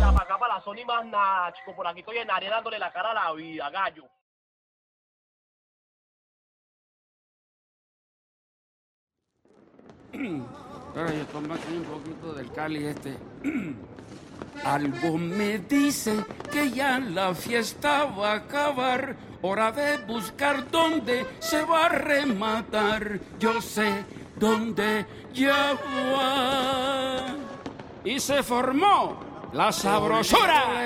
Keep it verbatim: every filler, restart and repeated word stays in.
para acá, para la zona y más nada, chico. Por aquí estoy en área dándole la cara a la vida, gallo. Ahora yo tomo aquí un poquito del Cali este. Algo me dice que ya la fiesta va a acabar. Hora de buscar dónde se va a rematar. Yo sé dónde ya va. Y se formó la sabrosura.